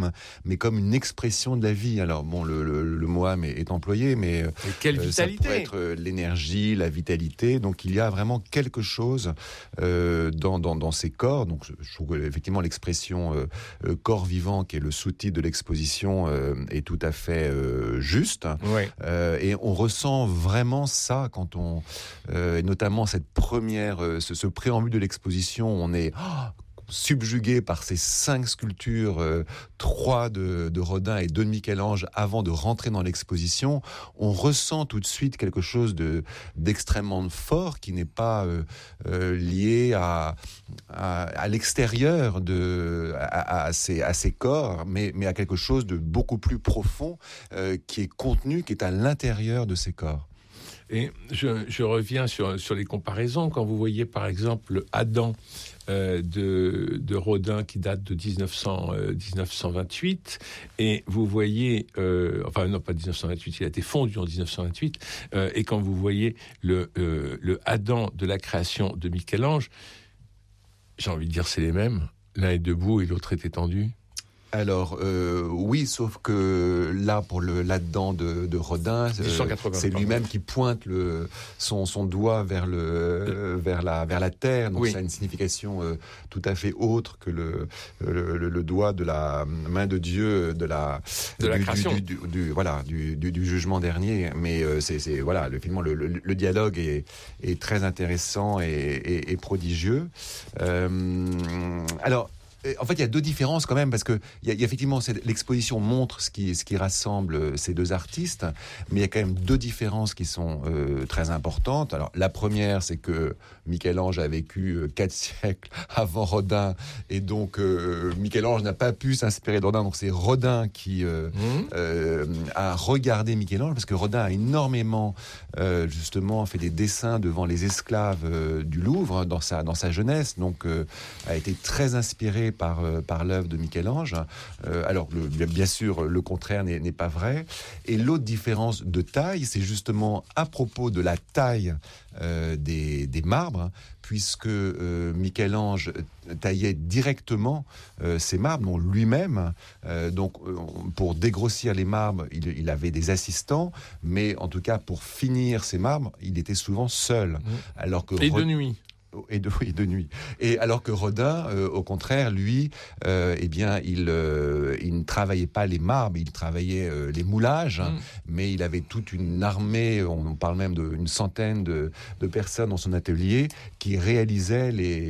âme, mais comme une expression de la vie. Alors bon, le mot âme est employé, mais quelle ça vitalité. pourrait être l'énergie, la vitalité. Donc il y a vraiment quelque chose dans ces corps. Donc je trouve effectivement l'expression corps vivant, qui est le sous-titre de l'exposition, est tout à fait juste. Ouais. Et on ressent vraiment ça quand et notamment cette première, ce préambule de l'exposition, on est subjugué par ces 5 sculptures, 3 de Rodin et 2 de Michel-Ange, avant de rentrer dans l'exposition. On ressent tout de suite quelque chose d'extrêmement fort, qui n'est pas lié à l'extérieur à ces corps, mais à quelque chose de beaucoup plus profond, qui est contenu, qui est à l'intérieur de ces corps. Et je reviens sur les comparaisons. Quand vous voyez par exemple Adam de Rodin, qui date de 1928, et vous voyez, enfin non pas 1928, il a été fondu en 1928, et quand vous voyez le Adam de la création de Michel-Ange, j'ai envie de dire c'est les mêmes. L'un est debout et l'autre est étendu. Alors oui, sauf que là, pour là-dedans de Rodin, c'est lui-même qui pointe son doigt vers la terre. Donc ça a une signification tout à fait autre que le doigt de la main de Dieu de la création, du jugement dernier. Mais c'est voilà, finalement le dialogue est très intéressant et prodigieux. Alors. En fait, il y a 2 différences quand même, parce que il y a effectivement l'exposition montre ce qui rassemble ces 2 artistes, mais il y a quand même 2 différences qui sont très importantes. Alors la première, c'est que Michel-Ange a vécu 4 siècles avant Rodin, et donc Michel-Ange n'a pas pu s'inspirer de Rodin. Donc c'est Rodin qui a regardé Michel-Ange, parce que Rodin a énormément justement fait des dessins devant les esclaves du Louvre dans sa jeunesse, donc a été très inspiré par l'œuvre de Michel-Ange. Alors, bien sûr, le contraire n'est pas vrai. Et l'autre différence de taille, c'est justement à propos de la taille des marbres, puisque Michel-Ange taillait directement ces marbres, non, lui-même. Donc, pour dégrossir les marbres, il avait des assistants, mais en tout cas, pour finir ces marbres, il était souvent seul. Alors que de nuit. Et de nuit. Et alors que Rodin, au contraire, lui, il ne travaillait pas les marbres, il travaillait les moulages, mais il avait toute une armée, on parle même d'une centaine de personnes dans son atelier qui réalisaient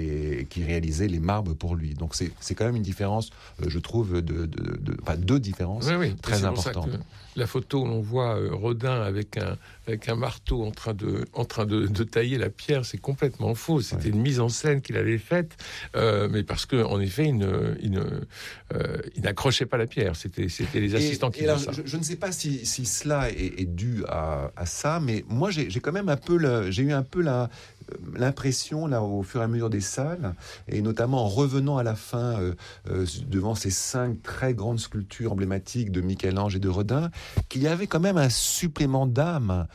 les marbres pour lui. Donc c'est quand même une différence, je trouve, deux différences très importantes. La photo où l'on voit Rodin avec un marteau en train de tailler la pierre, c'est complètement faux. C'était une mise en scène qu'il avait faite, mais parce que en effet, il n'accrochait pas la pierre. C'était les assistants qui faisaient ça. Je ne sais pas si cela est dû à ça, mais moi j'ai quand même j'ai eu un peu l'impression, là, au fur et à mesure des salles, et notamment en revenant à la fin devant ces 5 très grandes sculptures emblématiques de Michel-Ange et de Rodin, qu'il y avait quand même un supplément d'âme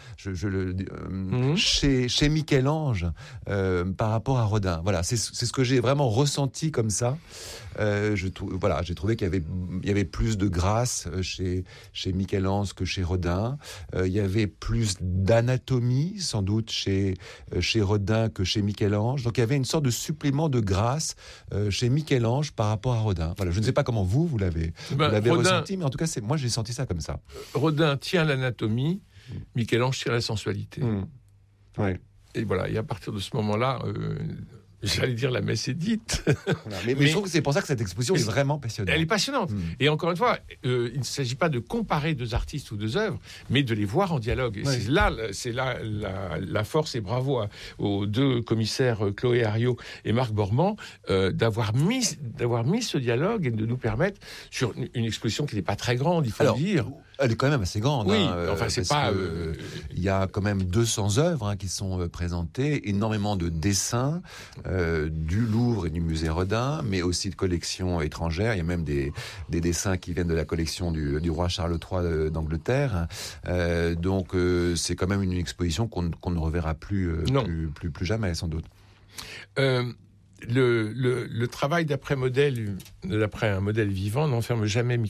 chez Michel-Ange par rapport à Rodin. Voilà, c'est ce que j'ai vraiment ressenti comme ça. J'ai trouvé qu'il y avait plus de grâce chez Michel-Ange que chez Rodin. Il y avait plus d'anatomie, sans doute, chez Rodin que chez Michel-Ange. Donc il y avait une sorte de supplément de grâce chez Michel-Ange par rapport à Rodin. Voilà, je ne sais pas comment vous l'avez ressenti, mais en tout cas, moi j'ai senti ça comme ça. Rodin tient l'anatomie, Michel-Ange tient la sensualité. Ouais. Et voilà, et à partir de ce moment-là, j'allais dire la messe est dite. Voilà, mais je trouve que c'est pour ça que cette exposition est vraiment passionnante. Elle est passionnante. Et encore une fois, il ne s'agit pas de comparer 2 artistes ou 2 œuvres, mais de les voir en dialogue. Et c'est là la force, et bravo aux 2 commissaires, Chloé Hariot et Marc Bormand, d'avoir mis ce dialogue et de nous permettre, sur une exposition qui n'est pas très grande, il faut le dire. Elle est quand même assez grande. Oui, enfin c'est pas. Il y a quand même 200 œuvres qui sont présentées, énormément de dessins du Louvre et du musée Rodin, mais aussi de collections étrangères. Il y a même des dessins qui viennent de la collection du roi Charles III d'Angleterre. Donc c'est quand même une exposition qu'on ne reverra plus jamais, sans doute. Le travail d'après un modèle vivant n'enferme jamais